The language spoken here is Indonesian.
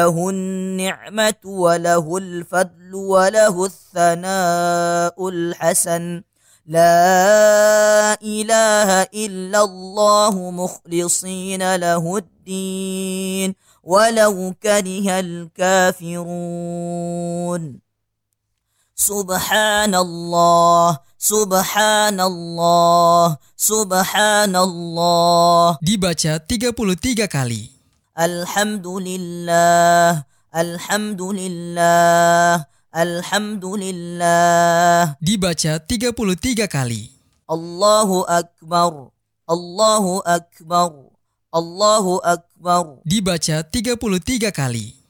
له النعمة وله الفضل وله الثناء الحسن لا إله إلا الله مخلصين له الدين ولو كره الكافرون سبحان الله سبحان الله سبحان الله. Dibaca 33 kali. Alhamdulillah Alhamdulillah Alhamdulillah. Dibaca 33 kali. Allahu Akbar Allahu Akbar Allahu Akbar. Dibaca 33 kali.